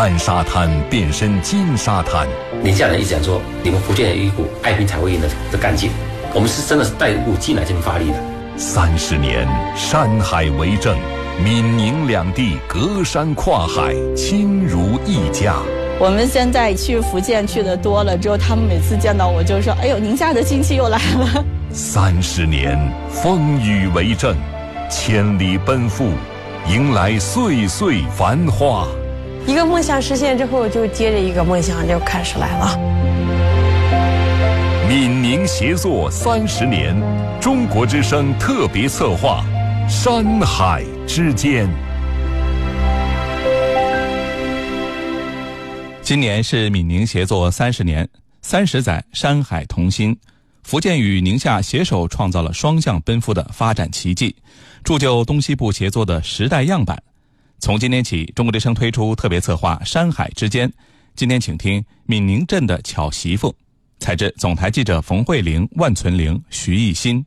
干沙滩变身金沙滩。 宁夏人一直讲说，你们福建有一股爱拼才会赢的干劲，我们是真的是带一股劲来这边发力的。 30年，山海为证，闽宁两地隔山跨海，亲如一家。 我们现在去福建去的多了之后，他们每次见到我就说：“哎呦，宁夏的亲戚又来了。 ”30年，风雨为证，千里奔赴，迎来岁岁繁华。 一个梦想实现之后，就接着一个梦想就开始来了。 闽宁协作30年，中国之声特别策划，山海之间。 今年是闽宁协作30年，30载山海同心，福建与宁夏携手创造了双向奔赴的发展奇迹，铸就东西部协作的时代样板。从今天起，中国之声推出特别策划山海之间。今天请听闽宁镇的巧媳妇，采自总台记者冯慧玲、万存玲、徐艺新。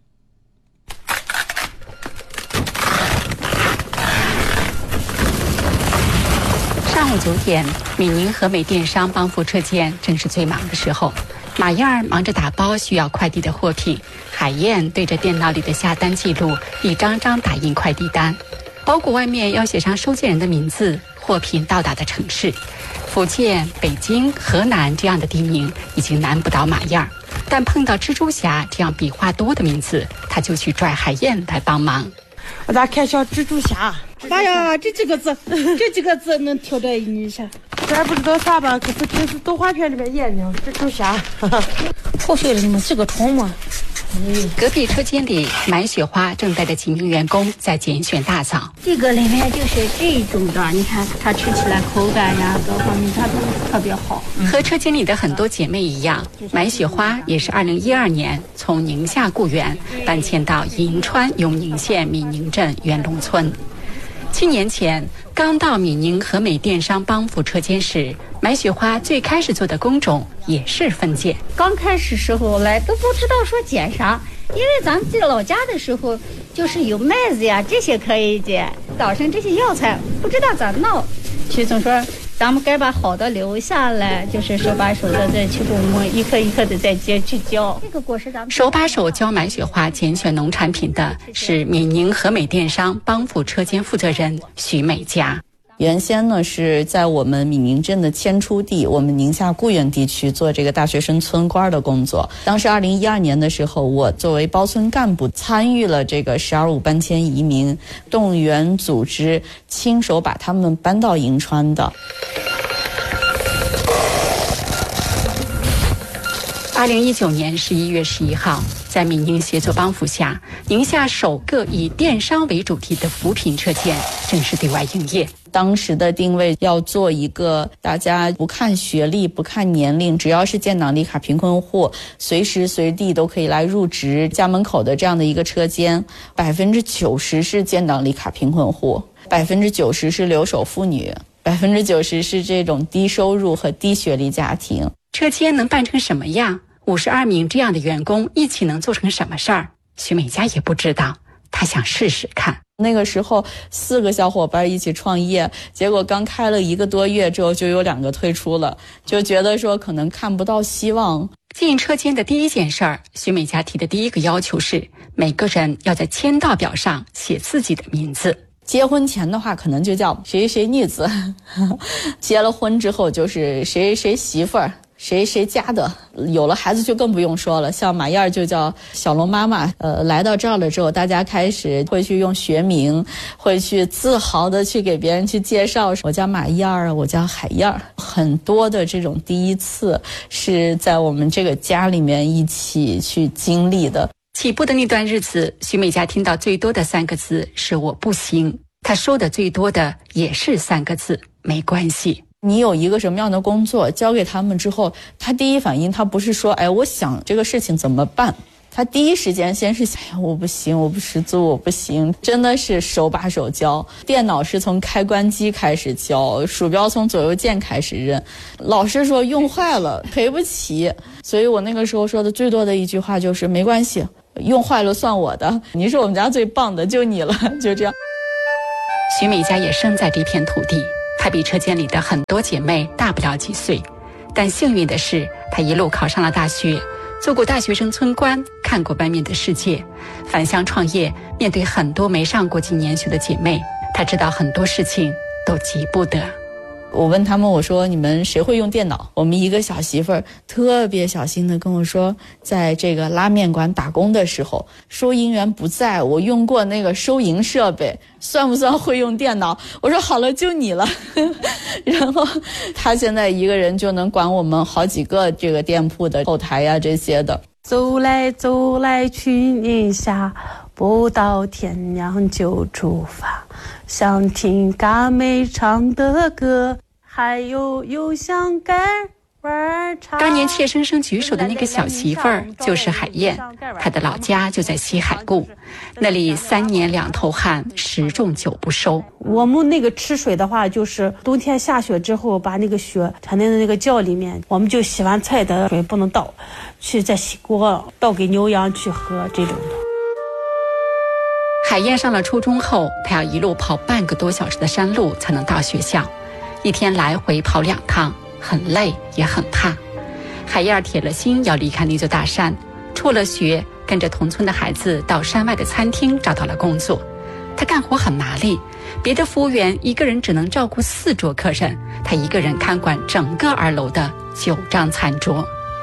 上午9点，闽宁和美电商帮扶车间正是最忙的时候。马燕儿忙着打包需要快递的货品，海燕对着电脑里的下单记录，一张张打印快递单。包裹外面要写上收件人的名字、货品到达的城市。福建、北京、河南这样的地名已经难不倒马燕儿，但碰到蜘蛛侠这样笔画多的名字，他就去拽海燕来帮忙。 我咋看像蜘蛛侠？哎呀，这几个字能挑在一下。这还不知道啥吧？可是平时动画片里面演的蜘蛛侠。破碎了你们这个虫嘛。 隔壁车间里，满雪花正带着几名员工在拣选大枣。 这个里面就是这种的，你看它吃起来口感呀，各方面它都特别好。 和车间里的很多姐妹一样，满雪花也是2012年从宁夏故园搬迁到银川永宁县闽宁镇元龙村。7年前刚到闽宁和美电商帮扶车间时，满雪花最开始做的工种也是分拣。 刚开始时候来都不知道说捡啥，因为咱们在老家的时候就是有麦子呀这些可以捡，岛上这些药材不知道咋弄。徐总说咱们该把好的留下来，就是手把手的再去给我们一颗一颗的再接去教。这个果实咱们手把手教满雪花拣选农产品的是闽宁和美电商帮扶车间负责人徐美佳。 原先呢是在我们闽宁镇的迁出地，我们宁夏固原地区做这个大学生村官的工作。当时2012年的时候，我作为包村干部参与了这个12.5搬迁移民，动员组织，亲手把他们搬到银川的。 2019年11月11号，在闽宁协作帮扶下，宁夏首个以电商为主题的扶贫车间正式对外营业。 当时的定位要做一个大家不看学历、不看年龄，只要是建档立卡贫困户，随时随地都可以来入职家门口的这样的一个车间。90%是建档立卡贫困户，90%是留守妇女，90%是这种低收入和低学历家庭。 车间能办成什么样？52名这样的员工一起能做成什么事儿？徐美佳也不知道，她想试试看。 那个时候4个小伙伴一起创业，结果刚开了1个多月之后就有2个退出了，就觉得说可能看不到希望。 进车间的第一件事儿，徐美佳提的第一个要求是每个人要在签到表上写自己的名字。 结婚前的话可能就叫谁谁女子，结了婚之后就是谁谁媳妇儿，谁谁家的，有了孩子就更不用说了，像马燕就叫小龙妈妈。来到这儿了之后，大家开始会去用学名，会去自豪的去给别人去介绍，我叫马燕儿，我叫海燕儿。很多的这种第一次是在我们这个家里面一起去经历的。 起步的那段日子，徐美佳听到最多的3个字是我不行，她说的最多的也是3个字，没关系。 你有一个什么样的工作交给他们之后，他第一反应他不是说我想这个事情怎么办，他第一时间先是想我不行，我不识字，我不行，真的是手把手教。电脑是从开关机开始教，鼠标从左右键开始认，老师说用坏了赔不起，所以我那个时候说的最多的一句话就是没关系，用坏了算我的，你是我们家最棒的，就你了，就这样。 徐美佳也生在这片土地， 她比车间里的很多姐妹大不了几岁，但幸运的是，她一路考上了大学，做过大学生村官，看过外面的世界，返乡创业，面对很多没上过几年学的姐妹，她知道很多事情都急不得。 我问他们，我说你们谁会用电脑？我们一个小媳妇儿特别小心的跟我说，在这个拉面馆打工的时候，收银员不在，我用过那个收银设备，算不算会用电脑？我说好了，就你了。然后他现在一个人就能管我们好几个这个店铺的后台呀这些的。 走来走来去宁夏，不到天亮就出发，想听嘎妹唱的歌，还有想干玩唱。 当年怯生生举手的那个小媳妇儿就是海燕，她的老家就在西海固，那里3年2头旱，10种9不收。 我们那个吃水的话，就是冬天下雪之后，把那个雪产在那个窖里面，我们就洗完菜的水不能倒，去再洗锅倒给牛羊去喝这种的。 海燕上了初中后，她要一路跑半个多小时的山路才能到学校，一天来回跑2趟，很累也很怕。海燕铁了心要离开那座大山，辍了学，跟着同村的孩子到山外的餐厅找到了工作。她干活很麻利，别的服务员一个人只能照顾4桌客人，她一个人看管整个2楼的9张餐桌。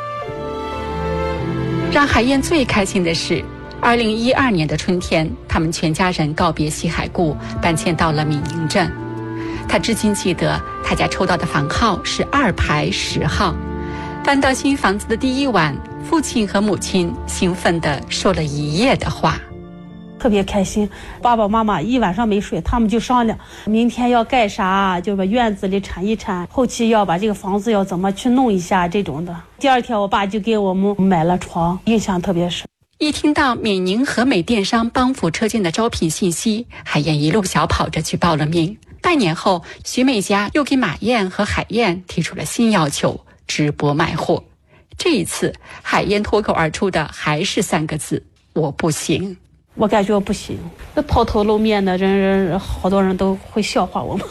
让海燕最开心的是2012年的春天，他们全家人告别西海固，搬迁到了闽宁镇。他至今记得他家抽到的房号是2排10号。搬到新房子的第一晚，父亲和母亲兴奋地说了一夜的话， 特别开心。爸爸妈妈一晚上没睡，他们就商量明天要干啥，就把院子里铲一铲，后期要把这个房子要怎么去弄一下这种的。第2天我爸就给我们买了床，印象特别深。 一听到闽宁和美电商帮扶车间的招聘信息，海燕一路小跑着去报了名。半年后，徐美家又给马燕和海燕提出了新要求，直播卖货。这一次，海燕脱口而出的还是3个字：我不行。 我感觉我不行，那抛头露面的人，好多人都会笑话我们。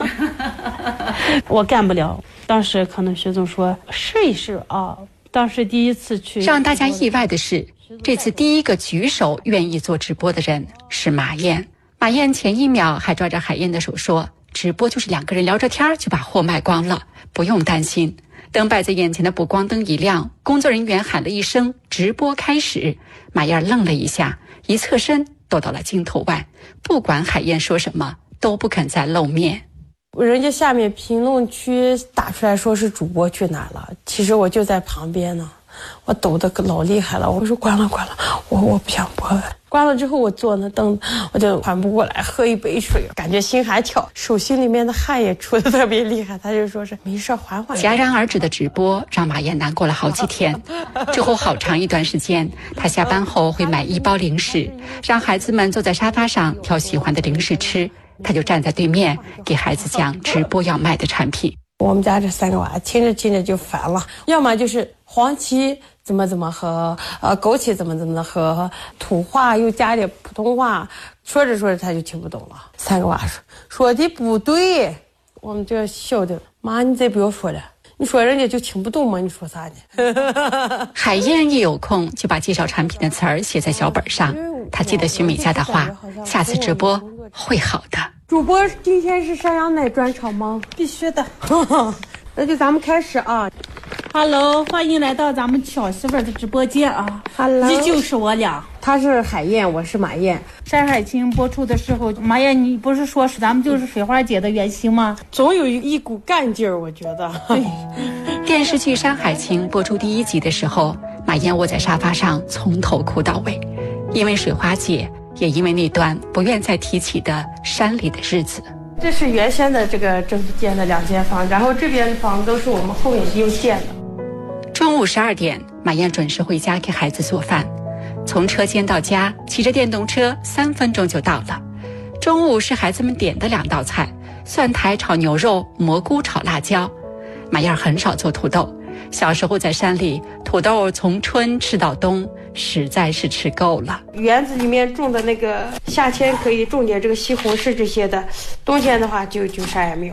我干不了。当时可能徐总说试一试啊。当时第一次去， 让大家意外的是，这次第一个举手愿意做直播的人是马燕。马燕前1秒还抓着海燕的手说，直播就是2个人聊着天就把货卖光了，不用担心。等摆在眼前的补光灯一亮，工作人员喊了一声直播开始，马燕愣了一下，一侧身躲到了镜头外，不管海燕说什么都不肯再露面。 人家下面评论区打出来说是主播去哪了，其实我就在旁边呢，我抖得老厉害了。我说关了，我不想播了。关了之后，我坐那凳子，我就缓不过来，喝一杯水，感觉心还跳，手心里面的汗也出得特别厉害。他就说是没事，缓缓。 戛然而止的直播让马燕难过了好几天。之后好长一段时间，她下班后会买1包零食，让孩子们坐在沙发上挑喜欢的零食吃，她就站在对面给孩子讲直播要卖的产品。 我们家这3个娃听着就烦了，要么就是黄芪怎么喝，枸杞怎么喝，土话又加点普通话，说着他就听不懂了。3个娃说的不对，我们就笑的，妈你再不要说了，你说人家就听不懂吗？你说啥呢？ 海燕一有空就把介绍产品的词儿写在小本上，她记得徐美家的话，下次直播会好的。 主播今天是山羊奶专场吗？必须的。那就咱们开始啊。Hello， 欢迎来到咱们小媳妇儿的直播间啊。Hello， 依旧是我俩， 她是海燕，我是马燕。 山海情播出的时候，马燕你不是说是咱们就是水花姐的原型吗？ 总有一股干劲儿，我觉得。 对。 电视剧《山海情》播出第1集的时候，马燕窝在沙发上从头哭到尾，因为水花姐，也因为那段不愿再提起的山里的日子。 这是原先的这个政府建的2间房，然后这边的房都是我们后面又建的。 中午12点，马燕准时回家给孩子做饭，从车间到家骑着电动车3分钟就到了。中午是孩子们点的2道菜，蒜苔炒牛肉，蘑菇炒辣椒。马燕很少做土豆，小时候在山里，土豆从春吃到冬，实在是吃够了。 园子里面种的那个，夏天可以种点这个西红柿这些的，冬天的话就啥也没有。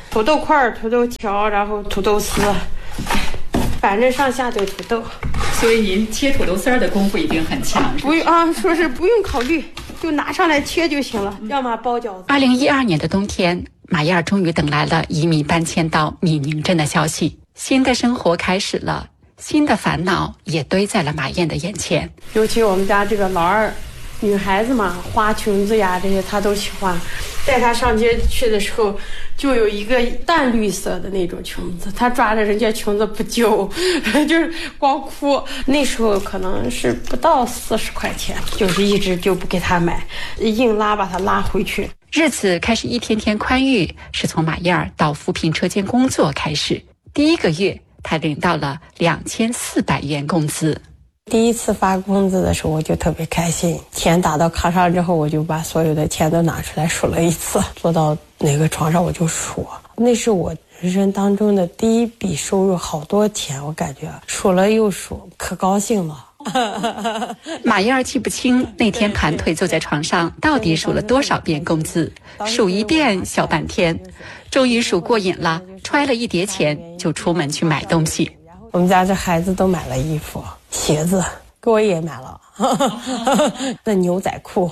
土豆块、土豆条，然后土豆丝，反正上下都土豆。 所以您切土豆丝儿的功夫一定很强。 不用啊，说是不用考虑，就拿上来切就行了，要么包饺子。 2012年的冬天，马燕儿终于等来了移民搬迁到闽宁镇的消息，新的生活开始了，新的烦恼也堆在了马燕的眼前。 尤其我们家这个老二，女孩子嘛，花裙子呀这些她都喜欢。带她上街去的时候，就有一个淡绿色的那种裙子，她抓着人家裙子不揪，就是光哭。那时候可能是不到40块钱，就是一直就不给她买，硬拉把她拉回去。 日子开始一天天宽裕，是从马燕儿到扶贫车间工作开始。第1个月，她领到了2400元工资。 第一次发工资的时候，我就特别开心。钱打到卡上之后，我就把所有的钱都拿出来数了一次，坐到那个床上我就数。那是我人生当中的第一笔收入，好多钱，我感觉数了又数，可高兴了。 马燕儿记不清那天盘腿坐在床上到底数了多少遍工资，数一遍小半天，终于数过瘾了，揣了一叠钱就出门去买东西。 我们家这孩子都买了衣服、鞋子，给我也买了那牛仔裤。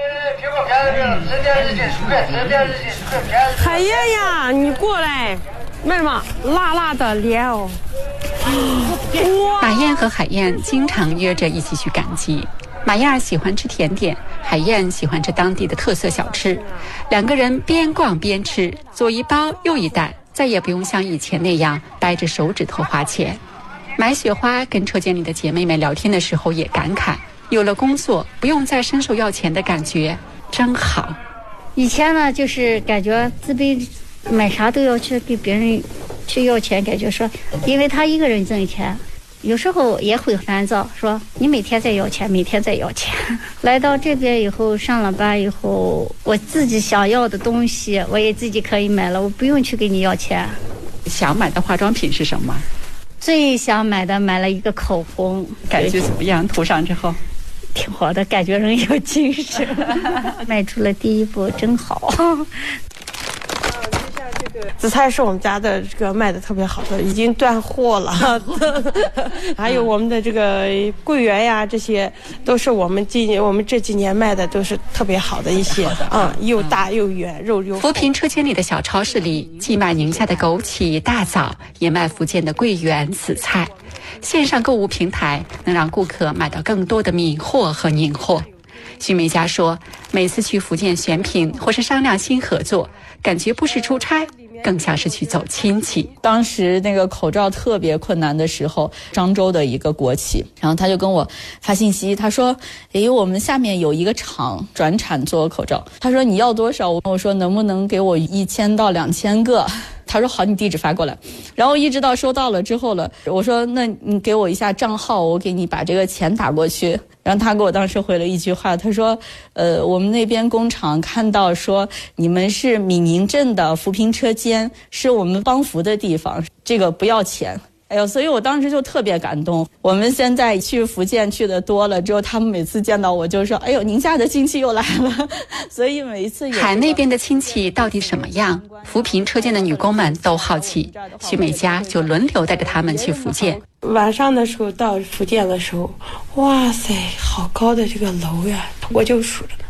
海燕呀，你过来，妹妹，辣辣的脸哦。 马燕和海燕经常约着一起去赶集。马燕儿喜欢吃甜点，海燕喜欢吃当地的特色小吃，两个人边逛边吃，左一包右一袋，再也不用像以前那样掰着手指头花钱。买雪花跟车间里的姐妹们聊天的时候也感慨，有了工作不用再伸手要钱的感觉真好。 以前呢就是感觉自卑，买啥都要去给别人去要钱，感觉说因为他一个人挣钱，有时候也会烦躁，说你每天在要钱，每天在要钱。来到这边以后，上了班以后，我自己想要的东西我也自己可以买了，我不用去给你要钱。 想买的化妆品是什么？ 最想买了一个口红， 感觉怎么样？涂上之后挺好的，感觉人有精神。迈出了第一步，真好。 紫菜是我们家的这个卖的特别好的，已经断货了。还有我们的这个桂圆呀，这些都是我们这几年卖的都是特别好的一些，又大又圆，肉又好。 扶贫车间里的小超市里，既卖宁夏的枸杞、大枣，也卖福建的桂圆、紫菜。线上购物平台能让顾客买到更多的米货和宁货。徐美佳说，每次去福建选品或是商量新合作，感觉不是出差，更像是去走亲戚。 当时那个口罩特别困难的时候，漳州的一个国企，然后他就跟我发信息，他说我们下面有一个厂转产做口罩，他说你要多少？我说能不能给我1000到2000个？他说好，你地址发过来。然后一直到收到了之后了，我说那你给我一下账号，我给你把这个钱打过去。然后他给我当时回了一句话，他说我们那边工厂看到说你们是闽宁镇的扶贫车间，是我们帮扶的地方，这个不要钱。哎呦，所以我当时就特别感动。我们现在去福建去的多了之后，他们每次见到我就说哎呦，宁夏的亲戚又来了。所以每一次海那边的亲戚到底什么样，扶贫车间的女工们都好奇。徐美佳就轮流带着他们去福建。 晚上的时候到福建的时候，哇塞，好高的这个楼呀，我就数着呢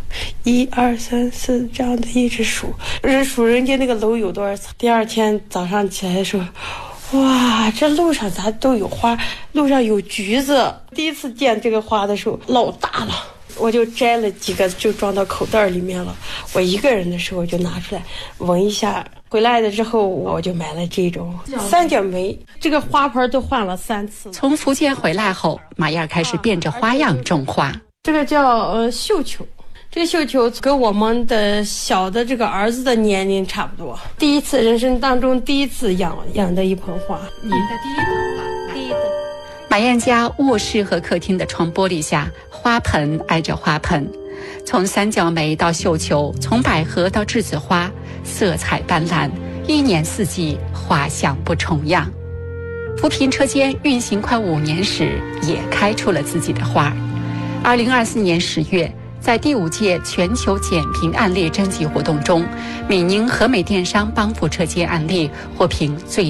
，1、2、3、4这样的一直数人家那个楼有多少层。第二天早上起来的时候，哇，这路上咋都有花，路上有橘子。第一次见这个花的时候老大了，我就摘了几个就装到口袋里面了。我一个人的时候就拿出来闻一下，回来了之后我就买了这种三角梅，这个花盆都换了3次。 从福建回来后，马燕开始变着花样种花。 这个叫绣球，这个绣球跟我们的小的这个儿子的年龄差不多。人生当中第一次养的一盆花。 您的第一盆花？第一盆。马燕家卧室和客厅的窗玻璃下，花盆挨着花盆，从三角梅到绣球，从百合到栀子花，色彩斑斓，一年四季花香不重样。扶贫车间运行快5年时，也开出了自己的花。2024年10月， 在第5届全球减评案例征集活动中，闽宁和美电商帮扶车间案例获评最